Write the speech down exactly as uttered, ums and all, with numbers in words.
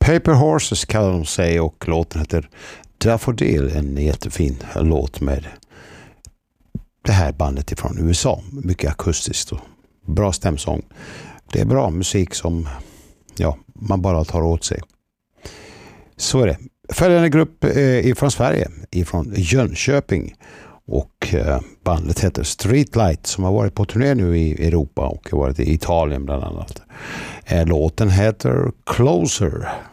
Paper Horses kallar de sig och låten heter Daffodil, en jättefin låt med det här bandet ifrån U S A. Mycket akustiskt och bra stämsång. Det är bra musik som ja, man bara tar åt sig. Så är det. Följande grupp är ifrån Sverige, ifrån Jönköping. Och bandet heter Streetlight som har varit på turné nu i Europa och har varit i Italien bland annat. Låten heter Closer.